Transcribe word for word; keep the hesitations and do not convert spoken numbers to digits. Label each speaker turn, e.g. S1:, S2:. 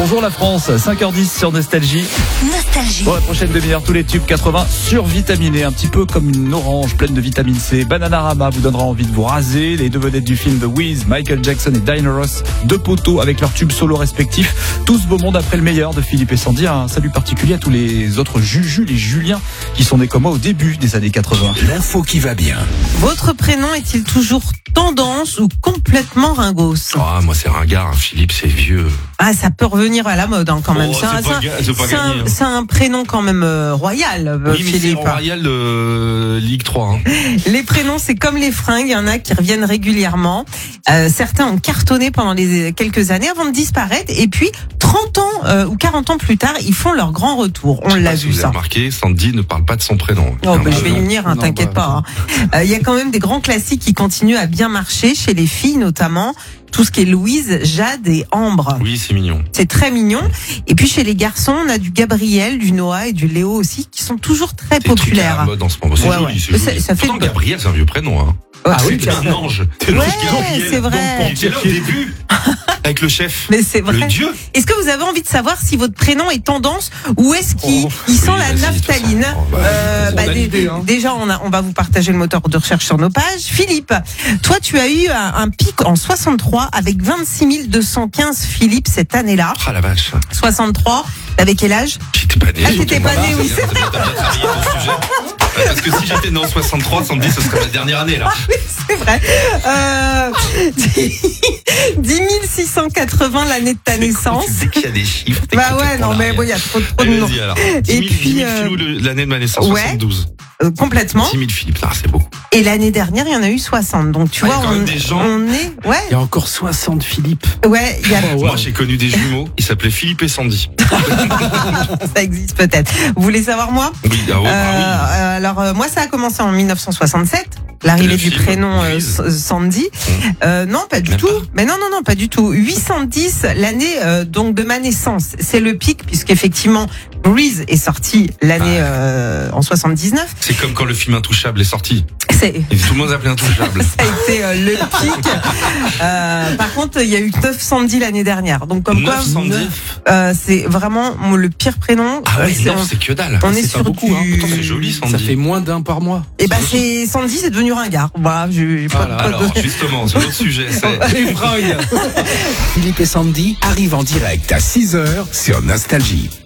S1: Bonjour la France, cinq heures dix sur Nostalgie.
S2: Nostalgie.
S1: Pour la prochaine demi-heure, tous les tubes quatre-vingts survitaminés, un petit peu comme une orange pleine de vitamine C. Bananarama vous donnera envie de vous raser. Les deux vedettes du film The Wiz, Michael Jackson et Diana Ross, deux poteaux avec leurs tubes solo respectifs. Tout ce beau monde après le meilleur de Philippe et Sandy. Un salut particulier à tous les autres Juju, les Juliens, qui sont nés comme moi au début des années quatre-vingts.
S3: L'info qui va bien.
S4: Votre prénom est-il toujours tendance ou complètement ringos?
S3: Ah, moi c'est ringard, Philippe c'est vieux.
S4: Ah, ça peut revenir à la mode hein, quand même.
S3: Oh,
S4: c'est, un,
S3: c'est pas
S4: c'est,
S3: ga- c'est pas
S4: c'est un-
S3: gagné, hein.
S4: c'est un prénom quand même euh, royal, euh,
S3: Oui, mais c'est
S4: Philippe.
S3: Royal de Ligue trois. Hein.
S4: Les prénoms, c'est comme les fringues, il y en a qui reviennent régulièrement. Euh, certains ont cartonné pendant les quelques années avant de disparaître. Et puis, trente ans euh, ou quarante ans plus tard, ils font leur grand retour. On
S3: Je sais
S4: l'a
S3: pas si
S4: vu
S3: vous
S4: ça.
S3: avez remarqué, Sandy ne parle pas de son prénom.
S4: Oh, bah,
S3: Ah,
S4: je vais y
S3: non.
S4: venir, hein,
S1: Non,
S4: t'inquiète
S1: bah,
S4: pas. Il hein. euh, y a quand même des grands classiques qui continuent à bien marcher, chez les filles notamment. Tout ce qui est Louise, Jade et Ambre.
S3: Oui, c'est mignon.
S4: C'est très mignon. Et puis chez les garçons, on a du Gabriel, du Noah et du Léo aussi, qui sont toujours très
S3: C'est des trucs à la
S4: populaires.
S3: mode en ce moment. C'est
S4: Ouais,
S3: joli,
S4: ouais.
S3: c'est
S4: Ça-
S3: joli.
S4: ça fait
S3: Pourtant,
S4: de-
S3: Gabriel, c'est un vieux prénom. Hein.
S4: Ah
S3: c'est
S4: oui,
S3: un ange. C'est l'ange
S4: Ouais,
S3: Gabriel.
S4: c'est vrai.
S3: Il était là au début, avec le chef.
S4: Mais c'est vrai.
S3: Le dieu.
S4: Est-ce que vous avez envie de savoir si votre prénom est tendance ou est-ce qu'il
S1: Oh,
S4: il sent
S3: oui,
S4: la
S3: vas-y,
S4: naphtaline?
S3: de toute façon, bah,
S4: Euh,
S1: on
S4: bah,
S1: a
S4: dé-
S1: l'idée, hein.
S4: Déjà, on, a, on va vous partager le moteur de recherche sur nos pages. Philippe, toi, tu as eu un, un pic en soixante-trois avec vingt-six mille deux cent quinze Philippe cette année-là.
S3: Ah la vache.
S4: soixante-trois, t'avais quel âge?
S3: J'étais pas né.
S4: Ah, t'étais pas né, oui, c'est
S3: vrai. Parce que si j'étais né en soixante-trois, Sandy, ce serait ma dernière année là.
S4: Oui, c'est vrai. Euh, dix mille six cent quatre-vingts l'année de ta naissance.
S3: Dès qu'il y a des chiffres. t'es
S4: Bah
S3: complètement
S4: ouais, non, mais
S3: largué.
S4: bon, il y a trop, trop de
S3: Allez,
S4: noms.
S3: vas-y alors.
S4: Et
S3: dix mille,
S4: puis,
S3: dix mille
S4: euh,
S3: Philou, le- l'année de ma naissance,
S4: ouais.
S3: soixante-douze.
S4: Euh, complètement.
S3: dix mille Philippe, ah, c'est beaucoup.
S4: Et l'année dernière, il y en a eu soixante. Donc, tu
S3: Ouais,
S4: vois,
S3: quand
S4: on,
S3: même des gens.
S4: on est, ouais,
S1: Il y a encore soixante Philippe.
S4: ouais, il y a,
S3: Moi, j'ai connu des jumeaux, ils s'appelaient Philippe et Sandy.
S4: ça existe peut-être. Vous voulez savoir, moi?
S3: Oui, ah ouais,
S4: Euh,
S3: bah oui.
S4: euh, alors, euh, moi, ça a commencé en mille neuf cent soixante-sept. L'arrivée
S3: Le
S4: du
S3: film,
S4: prénom euh,
S3: Louise.
S4: S- Sandy. Euh, non, pas du
S3: Même
S4: tout.
S3: pas.
S4: Mais non, non, non, pas du tout. huit cent dix, l'année euh, donc de ma naissance. C'est le pic, puisqu'effectivement, Breeze est sorti l'année
S3: Ah.
S4: euh, en soixante-dix-neuf.
S3: C'est comme quand le film Intouchable est sorti.
S4: C'est
S3: Et tout le monde s'appelait Intouchable.
S4: ça a été euh, le pic. Euh, par contre, il y a eu neuf cent dix l'année dernière. Donc comme quoi,
S3: neuf cent dix.
S4: euh, c'est vraiment mon- le pire prénom.
S3: Ah
S4: Euh,
S3: ouais,
S4: c'est-
S3: neuf,
S4: on,
S3: c'est que dalle.
S4: on est
S1: c'est
S4: sur
S1: pas beaucoup,
S4: du.
S1: hein.
S3: Pourtant, c'est joli, Sandy.
S1: Ça fait moins d'un par mois.
S4: Et ben c'est Sandy, c'est devenu ringard. Voilà, j'ai pas,
S1: Voilà.
S4: pas de-
S3: Alors, justement, c'est l'autre sujet. C'est...
S1: Les fringues.
S3: Philippe et Sandy arrivent en direct à six heures sur Nostalgie.